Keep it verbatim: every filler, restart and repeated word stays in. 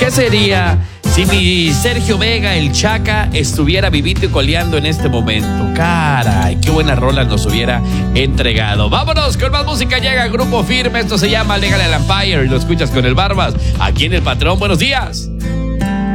¿Qué sería si mi Sergio Vega, el Chaca, estuviera vivito y coleando en este momento? Caray, qué buena rola nos hubiera entregado. Vámonos con más música. Llega Grupo Firme. Esto se llama Legal al Empire y lo escuchas con el Barbas aquí en El Patrón. Buenos días.